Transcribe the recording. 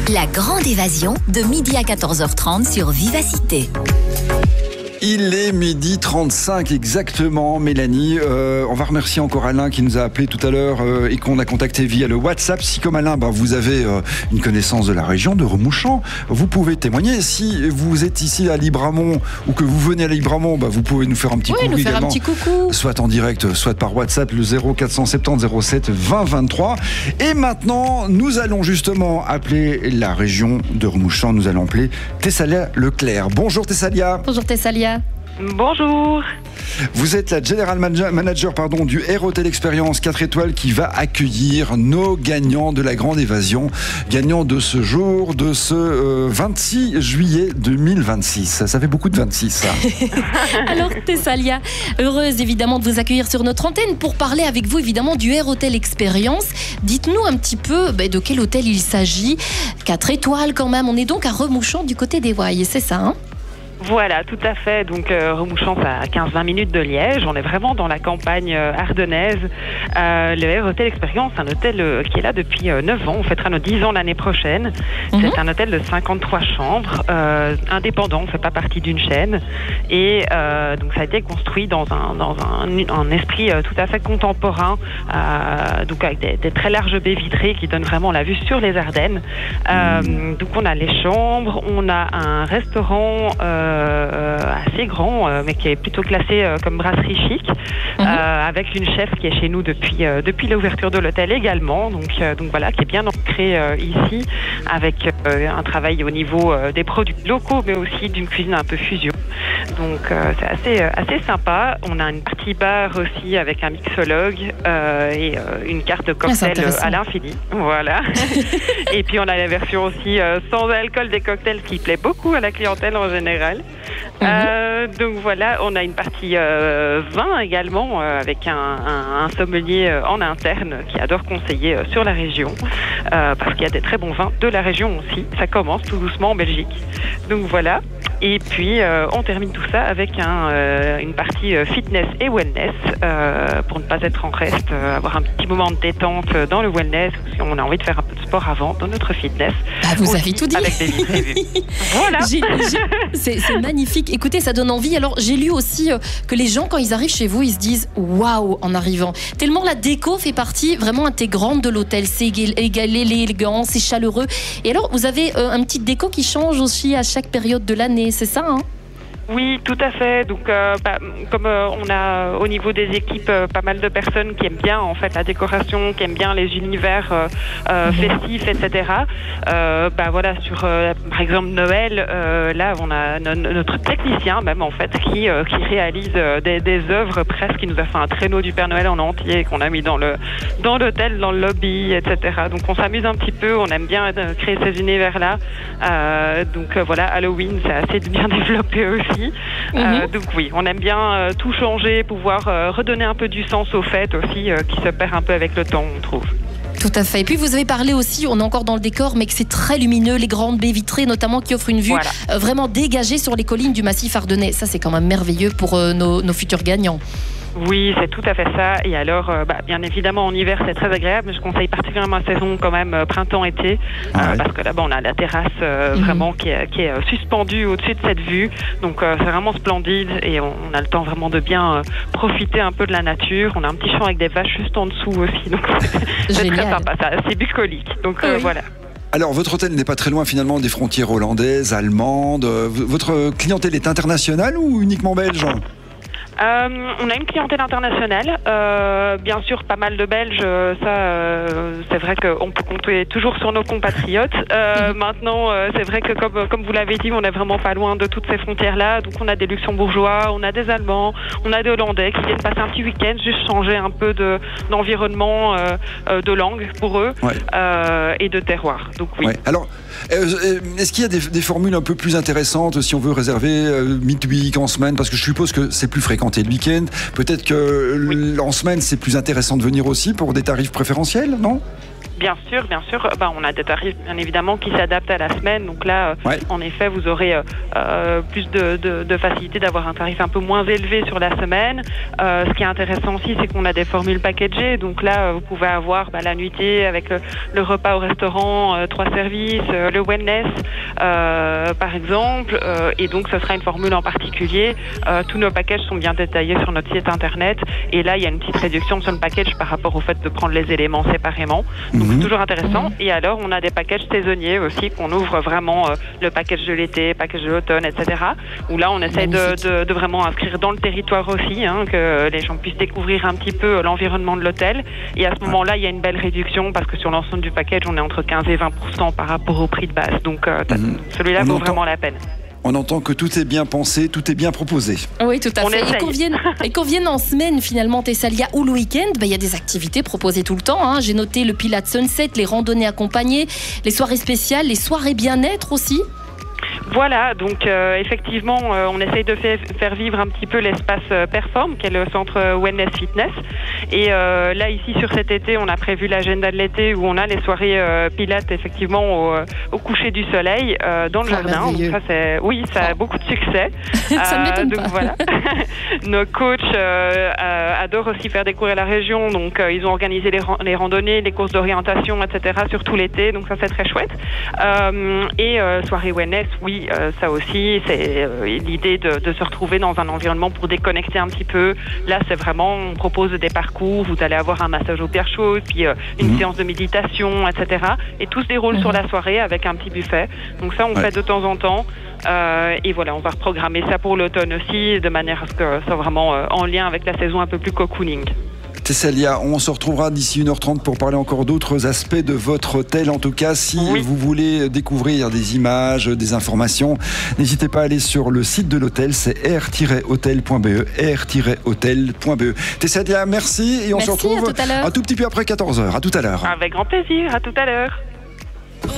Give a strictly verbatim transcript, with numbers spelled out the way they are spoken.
La grande évasion de midi à quatorze heures trente sur Vivacité. Il est midi trente-cinq exactement, Mélanie. Euh, on va remercier encore Alain qui nous a appelé tout à l'heure euh, et qu'on a contacté via le WhatsApp. Si comme Alain, bah, vous avez euh, une connaissance de la région de Remouchamps, vous pouvez témoigner. Si vous êtes ici à Libramont ou que vous venez à Libramont, bah, vous pouvez nous faire un petit oui, coucou nous faire également. un petit coucou. Soit en direct, soit par WhatsApp, le zéro quatre cent soixante-dix zéro sept vingt vingt-trois. Et maintenant, nous allons justement appeler la région de Remouchamps. Nous allons appeler Thessalia Leclerc. Bonjour Thessalia. Bonjour Thessalia. Bonjour. Vous êtes la General Manager pardon, du Air Hotel Experience quatre étoiles qui va accueillir nos gagnants de la Grande Évasion, gagnants de ce jour, de ce euh, vingt-six juillet deux mille vingt-six. Ça, ça fait beaucoup de vingt-six, ça. Alors Thessalia, heureuse évidemment de vous accueillir sur notre antenne pour parler avec vous évidemment du Air Hotel Experience. Dites-nous un petit peu bah, de quel hôtel il s'agit. quatre étoiles quand même, on est donc à Remouchamps du côté des Ouailles, c'est ça hein? Voilà, tout à fait. Donc, euh, Remouchamps, à quinze à vingt minutes de Liège. On est vraiment dans la campagne euh, ardennaise. Euh, le Air Hotel Experience, un hôtel euh, qui est là depuis euh, neuf ans. On fêtera nos dix ans l'année prochaine. Mm-hmm. C'est un hôtel de cinquante-trois chambres, euh, indépendant. On ne fait pas partie d'une chaîne. Et euh, donc, ça a été construit dans un, dans un, un esprit euh, tout à fait contemporain. Euh, donc, avec des, des très larges baies vitrées qui donnent vraiment la vue sur les Ardennes. Euh, mm. Donc, on a les chambres. On a un restaurant euh, Euh, assez grand, euh, mais qui est plutôt classé euh, comme brasserie chic, mmh. euh, avec une chef qui est chez nous depuis euh, depuis l'ouverture de l'hôtel également. Donc euh, donc voilà, qui est bien ancré euh, ici, avec euh, un travail au niveau euh, des produits locaux, mais aussi d'une cuisine un peu fusion. Donc euh, c'est assez euh, assez sympa. On a une partie bar aussi avec un mixologue euh, et euh, une carte de cocktail ah, à l'infini. Voilà. Et puis on a la version aussi euh, sans alcool des cocktails qui plaît beaucoup à la clientèle en général. Mmh. Euh, donc voilà, on a une partie euh, vin également euh, avec un, un, un sommelier euh, en interne qui adore conseiller euh, sur la région euh, parce qu'il y a des très bons vins de la région aussi. Ça commence tout doucement en Belgique. Donc voilà. Et puis euh, on termine tout ça avec un, euh, une partie euh, fitness et wellness euh, pour ne pas être en reste, euh, avoir un petit moment de détente dans le wellness. Si on a envie de faire un peu de sport avant dans notre fitness. Bah, vous avez tout dit. Avec des vies prévues. Voilà. J'ai, j'ai, c'est, c'est magnifique. Écoutez, ça donne envie. Alors j'ai lu aussi euh, que les gens quand ils arrivent chez vous, ils se disent waouh en arrivant. Tellement la déco fait partie vraiment intégrante de l'hôtel. C'est égalé, élégant, c'est chaleureux. Et alors vous avez euh, un petit déco qui change aussi à chaque période de l'année. C'est ça, hein? Oui, tout à fait. Donc, euh, bah, comme euh, on a au niveau des équipes euh, pas mal de personnes qui aiment bien en fait la décoration, qui aiment bien les univers euh, euh, festifs, et cetera. Euh, bah voilà, sur euh, par exemple Noël, euh, là on a no- notre technicien même en fait qui euh, qui réalise euh, des, des œuvres presque, qui nous a fait un traîneau du Père Noël en entier qu'on a mis dans le dans l'hôtel, dans le lobby, et cetera. Donc on s'amuse un petit peu, on aime bien euh, créer ces univers-là. Euh, donc euh, voilà, Halloween c'est assez bien développé aussi. Mmh. Euh, donc oui, on aime bien euh, tout changer, pouvoir euh, redonner un peu du sens aux fêtes aussi, euh, qui se perd un peu avec le temps, on trouve. Tout à fait. Et puis vous avez parlé aussi, on est encore dans le décor, mais que c'est très lumineux, les grandes baies vitrées notamment qui offrent une vue voilà. euh, vraiment dégagée sur les collines du massif ardennais. Ça c'est quand même merveilleux pour euh, nos, nos futurs gagnants. Oui, c'est tout à fait ça. Et alors, euh, bah, bien évidemment, en hiver, c'est très agréable. Mais je conseille particulièrement la saison quand même euh, printemps-été, euh, ouais. parce que là-bas, on a la terrasse euh, mmh. vraiment qui est, qui est euh, suspendue au-dessus de cette vue. Donc, euh, c'est vraiment splendide et on, on a le temps vraiment de bien euh, profiter un peu de la nature. On a un petit champ avec des vaches juste en dessous aussi. Donc, c'est, c'est très sympa. Ça, c'est bucolique. Donc, euh, oui. voilà. Alors, votre hôtel n'est pas très loin finalement des frontières hollandaises, allemandes. Votre clientèle est internationale ou uniquement belge ? Euh, on a une clientèle internationale, euh, bien sûr pas mal de Belges, euh, ça euh, c'est vrai qu'on peut compter toujours sur nos compatriotes. Euh, maintenant euh, c'est vrai que comme, comme vous l'avez dit, on est vraiment pas loin de toutes ces frontières-là, donc on a des luxembourgeois, on a des Allemands, on a des Hollandais qui viennent passer un petit week-end, juste changer un peu de, d'environnement, euh, de langue pour eux, ouais. euh, et de terroir. Donc oui. Ouais. Alors, est-ce qu'il y a des, des formules un peu plus intéressantes si on veut réserver euh, mid-week, en semaine, parce que je suppose que c'est plus fréquenté le week-end. Peut-être que oui. en semaine c'est plus intéressant de venir aussi pour des tarifs préférentiels, non ? Bien sûr, bien sûr. Ben, on a des tarifs, bien évidemment, qui s'adaptent à la semaine. Donc là, ouais. en effet, vous aurez euh, plus de, de, de facilité d'avoir un tarif un peu moins élevé sur la semaine. Euh, ce qui est intéressant aussi, c'est qu'on a des formules packagées. Donc là, vous pouvez avoir bah, la nuitée avec le, le repas au restaurant, euh, trois services, euh, le wellness, euh, par exemple. Euh, et donc, ce sera une formule en particulier. Euh, tous nos packages sont bien détaillés sur notre site internet. Et là, il y a une petite réduction sur le package par rapport au fait de prendre les éléments séparément. Donc, mmh. c'est toujours intéressant. Mmh. Et alors, on a des packages saisonniers aussi, qu'on ouvre vraiment euh, le package de l'été, package de l'automne, et cetera. Où là, on essaie de, de, de vraiment inscrire dans le territoire aussi, hein, que les gens puissent découvrir un petit peu l'environnement de l'hôtel. Et à ce moment-là, il y a une belle réduction parce que sur l'ensemble du package, on est entre quinze et vingt pour cent par rapport au prix de base. Donc, euh, mmh. celui-là on vaut entend... vraiment la peine. On entend que tout est bien pensé, tout est bien proposé. Oui, tout à on fait. Et qu'on, vienne, et qu'on vienne en semaine, finalement, Thessalia, ou le week-end, bah, y a des activités proposées tout le temps. Hein. J'ai noté le Pilates Sunset, les randonnées accompagnées, les soirées spéciales, les soirées bien-être aussi. Voilà, donc euh, effectivement, euh, on essaye de faire, faire vivre un petit peu l'espace euh, Perform, qui est le centre euh, Wellness Fitness. Et euh, là, ici, sur cet été, on a prévu l'agenda de l'été où on a les soirées euh, pilates, effectivement, au, au coucher du soleil, euh, dans le ah, jardin. Donc ça, c'est, oui, ça a beaucoup de succès. Ça ne m'étonne euh, donc, pas. Voilà. Nos coachs euh, euh, adorent aussi faire découvrir la région. Donc, euh, ils ont organisé les, les randonnées, les courses d'orientation, et cetera, sur tout l'été. Donc ça, c'est très chouette. Euh, et euh, soirée wellness, oui, euh, ça aussi, c'est euh, l'idée de, de se retrouver dans un environnement pour déconnecter un petit peu. Là, c'est vraiment, on propose des parcours, vous allez avoir un massage aux pierres chaudes, puis euh, une mmh. séance de méditation, et cetera. Et tout se déroule mmh. sur la soirée avec un petit buffet. Donc ça, on ouais. fait de temps en temps. Euh, et voilà, on va reprogrammer ça pour l'automne aussi, de manière à ce que ça soit vraiment euh, en lien avec la saison un peu plus cocooning. Thessalia, on se retrouvera d'ici une heure trente pour parler encore d'autres aspects de votre hôtel. En tout cas, si oui. vous voulez découvrir des images, des informations, n'hésitez pas à aller sur le site de l'hôtel, c'est r tiret hôtel point b e, r tiret hôtel point b e. Thessalia, merci et on merci, se retrouve à tout à l'heure. un tout petit peu après quatorze heures. À tout à l'heure. Avec grand plaisir, à tout à l'heure.